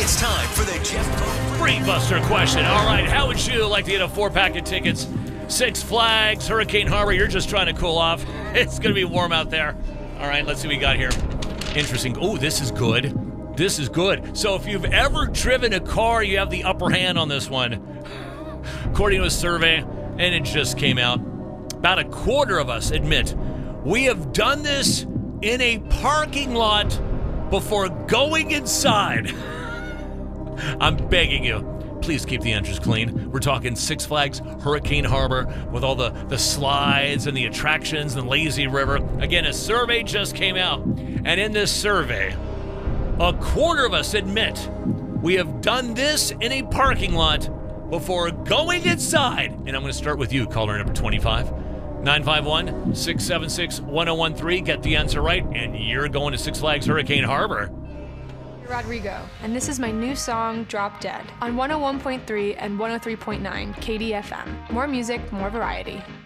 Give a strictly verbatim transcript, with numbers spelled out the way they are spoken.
It's time for the Jeff Mo Brain Buster question. All right, how would you like to get a four-pack of tickets? Six Flags, Hurricane Harbor. You're just trying to cool off. It's going to be warm out there. All right, let's see what we got here. Interesting. Oh, this is good. This is good. So if you've ever driven a car, you have the upper hand on this one. According to a survey, and it just came out, about a quarter of us admit we have done this in a parking lot before going inside. I'm begging you, please keep the entrance clean. We're talking Six Flags Hurricane Harbor with all the, the slides and the attractions and lazy river. Again, a survey just came out, and in this survey, a quarter of us admit we have done this in a parking lot before going inside. And I'm going to start with you, caller number twenty-five. nine five one, six seven six, one oh one three. Get the answer right, and you're going to Six Flags Hurricane Harbor. Rodrigo, and this is my new song, Drop Dead, on one oh one point three and one oh three point nine K D F M. More music, more variety.